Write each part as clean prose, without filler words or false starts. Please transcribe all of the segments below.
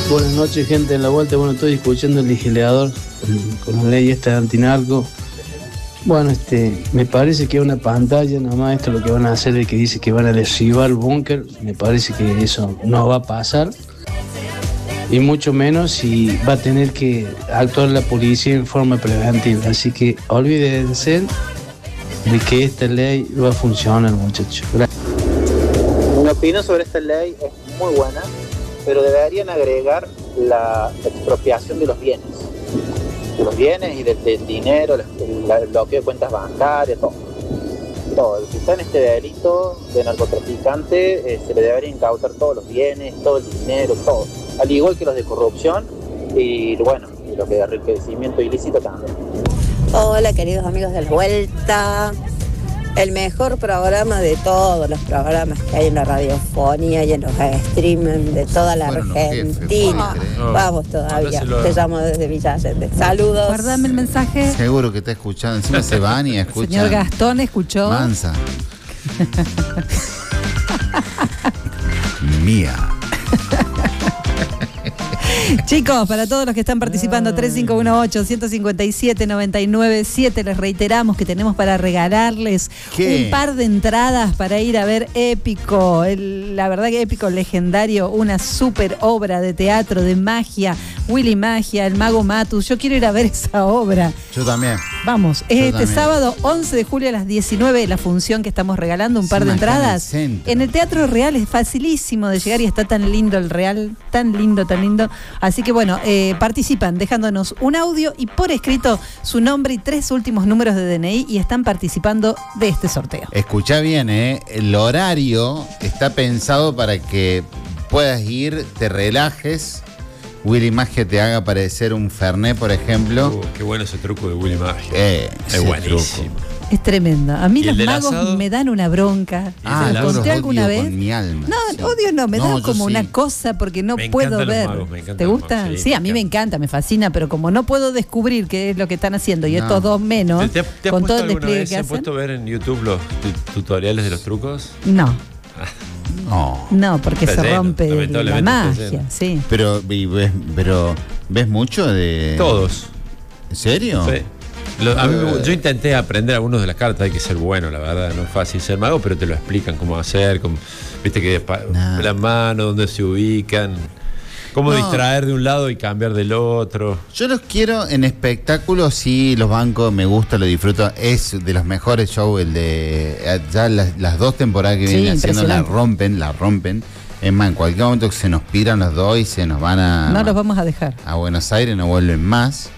Buenas noches, gente en la vuelta. Bueno, estoy escuchando el legislador con la ley esta de antinarco. Bueno, me parece que es una pantalla, nomás esto lo que van a hacer es que dice que van a derribar el búnker. Me parece que eso no va a pasar. Y mucho menos si va a tener que actuar la policía en forma preventiva. Así que olvídense de que esta ley va a funcionar, muchachos. Gracias. Mi opinión sobre esta ley es muy buena, pero deberían agregar la expropiación de los bienes. De los bienes y del dinero, el bloqueo de cuentas bancarias, todo. Todo. El que está en este delito de narcotraficante se le debería incautar todos los bienes, todo el dinero, todo. Al igual que los de corrupción y bueno, y los de enriquecimiento ilícito también. Hola queridos amigos de La Vuelta. El mejor programa de todos los programas que hay en la radiofonía y en los streaming de toda la Argentina. Vamos todavía. Te llamo desde Villa Allende. Saludos. Guardame el mensaje. Seguro que está escuchando. Encima se van y escuchan. Señor Gastón, ¿escuchó? Mansa. Mía. Chicos, para todos los que están participando, 3518-157-997, les reiteramos que tenemos para regalarles un par de entradas para ir a ver Épico, la verdad que Épico legendario, una super obra de teatro, de magia, Willy Magia, el Mago Matus. Yo quiero ir a ver esa obra. Yo también. Vamos, sábado 11 de julio a las 19, la función que estamos regalando, un par de entradas. En el Teatro Real es facilísimo de llegar y está tan lindo el Real, tan lindo, tan lindo. Así que bueno, participan dejándonos un audio y por escrito su nombre y 3 últimos números de DNI y están participando de este sorteo. Escuchá bien, el horario está pensado para que puedas ir, te relajes, Willy Magia te haga parecer un Fernet, por ejemplo. Qué bueno ese truco de Willy Magia. Es buenísimo. Es tremendo. A mí los magos me dan una bronca. ¿Se los conté alguna vez? Con mi alma. No, odio no, me da como una cosa porque no puedo ver. ¿Te gusta? Sí, a mí me encanta, me fascina, pero como no puedo descubrir qué es lo que están haciendo y estos dos menos, ¿Te con todo el despliegue que hacen. ¿Te has puesto a ver en YouTube los tutoriales de los trucos? No. No, porque se rompe la magia, sí. Pero ¿ves mucho de...? Todos. ¿En serio? Sí. Yo intenté aprender algunos de las cartas, hay que ser bueno, la verdad, no es fácil ser mago, pero te lo explican cómo hacer, viste que las manos, dónde se ubican, cómo distraer de un lado y cambiar del otro. Yo los quiero en espectáculos, sí, los bancos, me gusta, lo disfruto, es de los mejores shows, el de ya las 2 temporadas que vienen haciendo la rompen. Es más, en cualquier momento que se nos piran los dos y se nos van no los vamos a dejar a Buenos Aires, no vuelven más.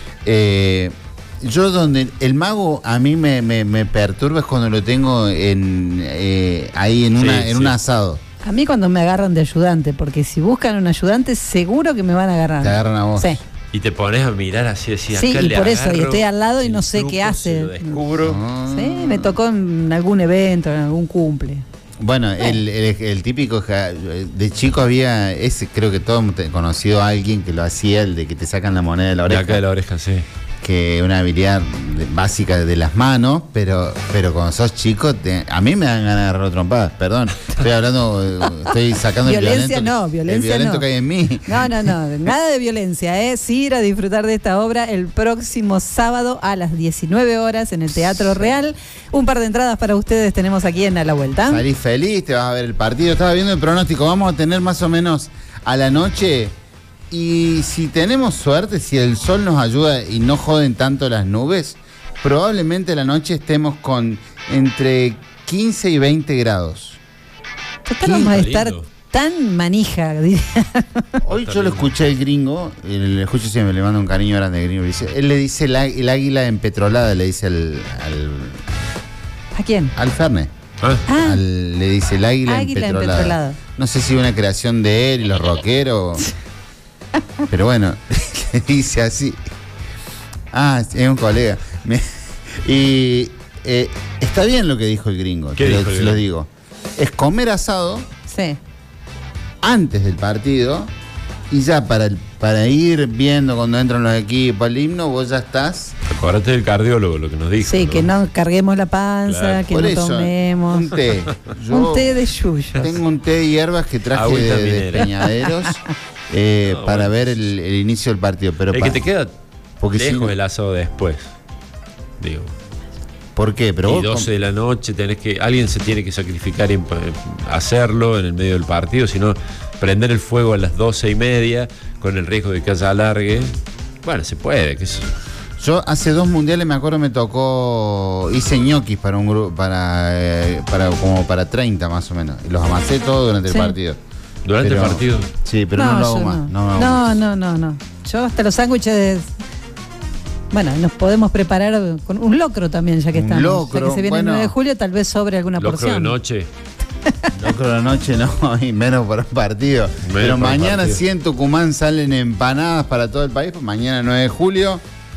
Yo donde el mago a mí me perturba es cuando lo tengo ahí en un asado. A mí cuando me agarran de ayudante, porque si buscan un ayudante seguro que me van a agarrar. Te agarran a vos. Sí. Y te pones a mirar así, sí, y por eso, y estoy al lado y no sé qué hace. Lo descubro. Sí, me tocó en algún evento, en algún cumple. Bueno, el típico de chico había creo que todos hemos conocido a alguien que lo hacía, el de que te sacan la moneda de la oreja. De acá de la oreja, sí. Que una habilidad básica de las manos, pero cuando sos chico, a mí me dan ganas de agarrar trompadas, perdón. Estoy sacando violencia el violento que hay en mí. No, nada de violencia, es ir a disfrutar de esta obra el próximo sábado a las 19 horas en el Teatro Real. Un par de entradas para ustedes tenemos aquí en A la Vuelta. Salís feliz, te vas a ver el partido. Estaba viendo el pronóstico, vamos a tener más o menos a la noche. Y si tenemos suerte, si el sol nos ayuda y no joden tanto las nubes, probablemente la noche estemos con entre 15 y 20 grados. Total vamos a estar tan manija, diría. Hoy yo lo escuché el gringo, le escucho siempre, le mando un cariño grande al gringo. Él le dice el águila empetrolada, le dice ¿A quién? Al Fernet. Le dice el águila empetrolada. No sé si una creación de él y los rockeros... Pero bueno, le dice así. Es un colega. Y está bien lo que dijo el gringo, se lo digo. Es comer asado antes del partido y ya para ir viendo cuando entran los equipos, el himno, vos ya estás. Acordate del cardiólogo, lo que nos dijo. Sí, ¿no? Que no carguemos la panza, claro. Que por no eso, tomemos. Un té. Un té de yuyo. Tengo un té de hierbas que traje de Peñaderos. para ver el inicio del partido. Pero que te queda lejos el asado después. Digo. ¿Por qué? Pero y 12 de la noche alguien se tiene que sacrificar y hacerlo en el medio del partido, sino prender el fuego a las 12:30 con el riesgo de que haya alargue. Bueno, se puede, qué sé yo. Yo hace 2 mundiales me acuerdo hice ñoquis para un grupo, como para 30 más o menos. Y los amasé todos durante el partido. ¿Durante el partido? Sí, pero no lo hago más. No. Yo hasta los sándwiches bueno, nos podemos preparar con un locro también, ya que estamos. Locro, ya que se viene el 9 de julio, tal vez sobre alguna porción. ¿Locro de noche? Locro de noche no, y menos para un partido. Pero mañana sí en Tucumán salen empanadas para todo el país. Pues mañana 9 de julio.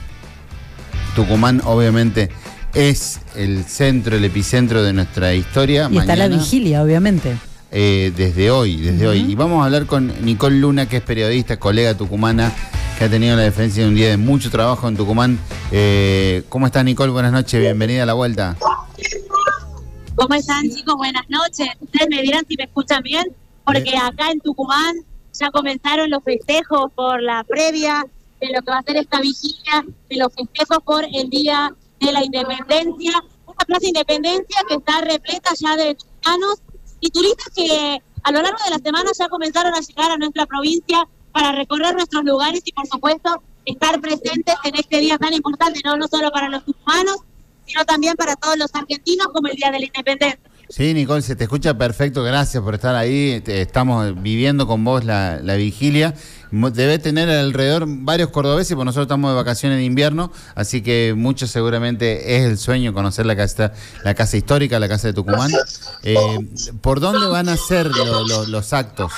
Tucumán obviamente es el centro, el epicentro de nuestra historia. Y mañana está la vigilia, obviamente. Desde hoy. Y vamos a hablar con Nicole Luna, que es periodista, colega tucumana, que ha tenido la diferencia de un día de mucho trabajo en Tucumán. ¿Cómo estás, Nicole? Buenas noches, bienvenida a La Vuelta. ¿Cómo están, chicos? Buenas noches. Ustedes me dirán si me escuchan bien, porque acá en Tucumán ya comenzaron los festejos por la previa de lo que va a ser esta vigilia, de los festejos por el Día de la Independencia. Una plaza Independencia que está repleta ya de tucumanos y turistas que a lo largo de la semana ya comenzaron a llegar a nuestra provincia para recorrer nuestros lugares y, por supuesto, estar presentes en este día tan importante, no solo para los tucumanos, sino también para todos los argentinos, como el Día de la Independencia. Sí, Nicole, se te escucha perfecto, gracias por estar ahí. Estamos viviendo con vos la vigilia. Debe tener alrededor varios cordobeses, porque nosotros estamos de vacaciones de invierno, así que mucho seguramente es el sueño conocer la casa histórica, la casa de Tucumán. ¿Por dónde van a ser los actos?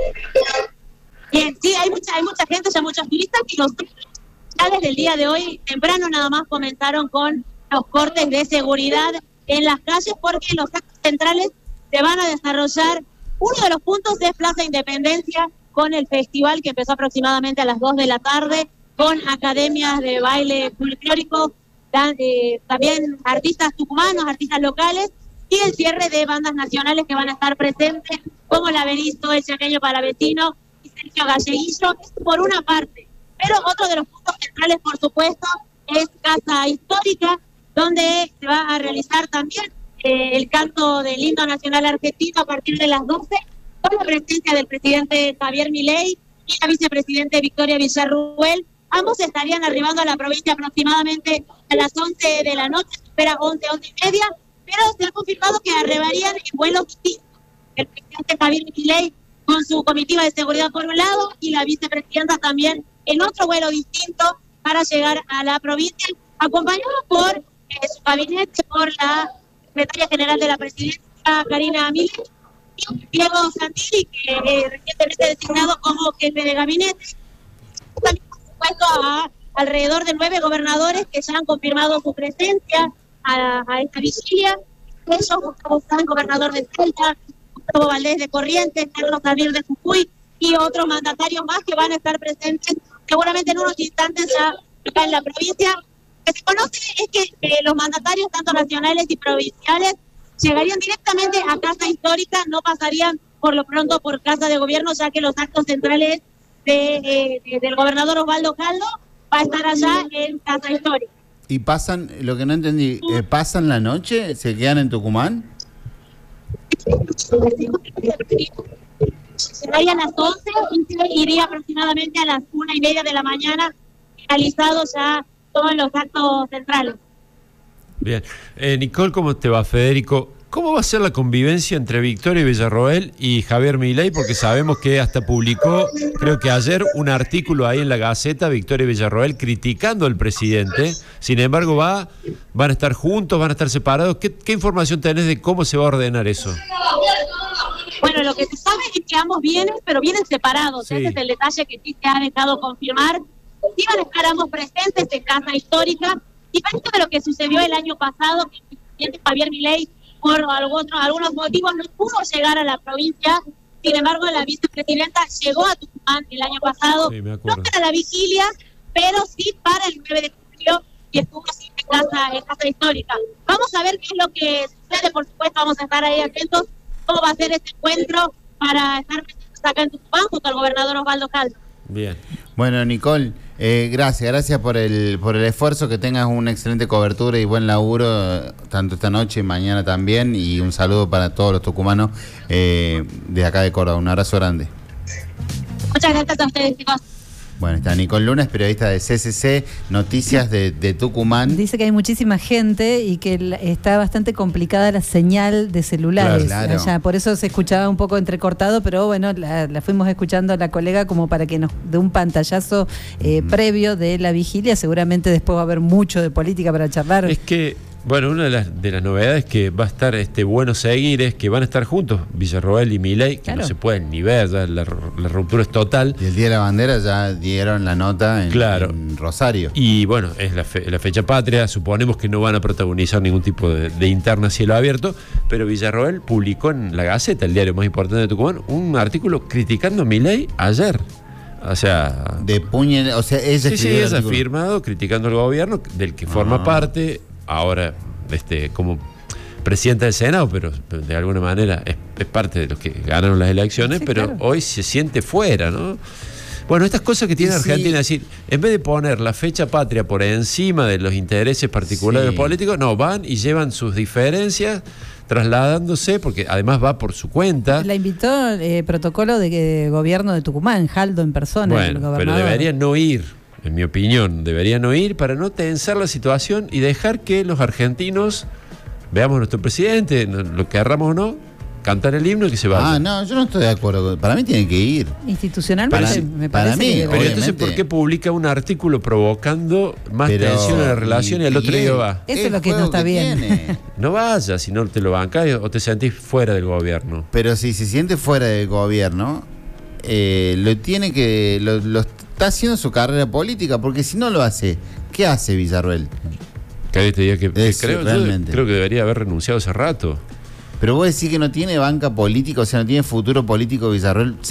Bien, sí, hay mucha gente, ya muchos turistas que ya desde el día de hoy, temprano nada más comenzaron con los cortes de seguridad en las calles, porque los actos centrales se van a desarrollar. Uno de los puntos es Plaza Independencia, con el festival que empezó aproximadamente a las 2 de la tarde, con academias de baile folclórico, también artistas tucumanos, artistas locales, y el cierre de bandas nacionales que van a estar presentes, como La Berizo, El Chaqueño Palavecino y Sergio Galleguillo, por una parte. Pero otro de los puntos centrales, por supuesto, es Casa Histórica, donde se va a realizar también el canto del himno nacional argentino a partir de las 12, con la presencia del presidente Javier Milei y la vicepresidenta Victoria Villarruel. Ambos estarían arribando a la provincia aproximadamente a las 11 de la noche, se espera 11:30, pero se ha confirmado que arribarían en vuelos distintos. El presidente Javier Milei con su comitiva de seguridad por un lado y la vicepresidenta también en otro vuelo distinto para llegar a la provincia, acompañado por su gabinete, por la secretaria general de la presidencia, Karina Milei, y Diego Santilli, que recientemente designado como jefe de gabinete. También, por supuesto, a alrededor de 9 gobernadores que ya han confirmado su presencia a esta vigilia. Ellos, Gustavo Sanz, gobernador de Salta, Gustavo Valdés de Corrientes, Carlos Javier de Jujuy y otros mandatarios más que van a estar presentes seguramente en unos instantes ya acá en la provincia. Lo que se conoce es que los mandatarios, tanto nacionales y provinciales, llegarían directamente a Casa Histórica, no pasarían por lo pronto por Casa de Gobierno, ya que los actos centrales del gobernador Osvaldo Caldo va a estar allá en Casa Histórica. ¿Y pasan, lo que no entendí, pasan la noche? ¿Se quedan en Tucumán? Llegaría a las 11 y iría aproximadamente a las 1:30 de la mañana, realizados ya todos los actos centrales. Bien. Nicole, ¿cómo te va? Federico, ¿cómo va a ser la convivencia entre Victoria Villarroel y Javier Milei? Porque sabemos que hasta publicó, creo que ayer, un artículo ahí en la Gaceta, Victoria Villarroel, criticando al presidente. Sin embargo, van a estar juntos, van a estar separados. ¿Qué información tenés de cómo se va a ordenar eso? Bueno, lo que se sabe es que ambos vienen, pero vienen separados. Sí. Ese es el detalle que sí se ha dejado confirmar. Iban a estar ambos presentes en Casa Histórica, diferente de lo que sucedió el año pasado, que el presidente Javier Milei, por algunos motivos, no pudo llegar a la provincia. Sin embargo, la vicepresidenta llegó a Tucumán el año pasado, sí, no para la vigilia, pero sí para el 9 de julio, y estuvo así en Casa Histórica. Vamos a ver qué es lo que sucede, por supuesto, vamos a estar ahí atentos cómo va a ser este encuentro para estar presentes acá en Tucumán junto al gobernador Osvaldo Caldo. Bien. Bueno, Nicole, gracias por el esfuerzo, que tengas una excelente cobertura y buen laburo, tanto esta noche y mañana también, y un saludo para todos los tucumanos de acá de Córdoba. Un abrazo grande. Muchas gracias a ustedes, chicos. Bueno, está Nicole Lunes, periodista de CCC Noticias de Tucumán. Dice que hay muchísima gente y que está bastante complicada la señal de celulares. Claro. Allá. Por eso se escuchaba un poco entrecortado, pero bueno, la fuimos escuchando a la colega como para que nos dé un pantallazo previo de la vigilia. Seguramente después va a haber mucho de política para charlar. Es que, bueno, una de las novedades que va a estar bueno seguir es que van a estar juntos Villarroel y Milei, que no se pueden ni ver, ya la ruptura es total. Y el Día de la Bandera ya dieron la nota en Rosario. Y bueno, es la fecha patria, suponemos que no van a protagonizar ningún tipo de interna a cielo abierto, pero Villarroel publicó en La Gaceta, el diario más importante de Tucumán, un artículo criticando a Milei ayer. O sea... De puño, o sea, ella ella ha firmado criticando al gobierno del que forma parte. Ahora, como presidenta del Senado, pero de alguna manera es parte de los que ganaron las elecciones, pero hoy se siente fuera, ¿no? Bueno, estas cosas que tiene Argentina, es decir, en vez de poner la fecha patria por encima de los intereses particulares políticos, no, van y llevan sus diferencias trasladándose, porque además va por su cuenta. La invitó protocolo de gobierno de Tucumán, Jaldo en persona. Bueno, pero debería no ir. En mi opinión, deberían oír para no tensar la situación y dejar que los argentinos veamos a nuestro presidente, lo querramos o no, cantar el himno y que se vaya. No, yo no estoy de acuerdo. Para mí tiene que ir. Institucionalmente, me parece. Para mí, pero entonces, ¿por qué publica un artículo provocando más tensión en la relación y el otro día va? Eso es lo que no está bien. No vayas, si no te lo bancás o te sentís fuera del gobierno. Pero si se siente fuera del gobierno, lo tiene que... Lo está haciendo su carrera política, porque si no lo hace, ¿qué hace Villarroel? Cada te diga que creo que debería haber renunciado hace rato. Pero vos decís que no tiene banca política, o sea, no tiene futuro político Villarroel.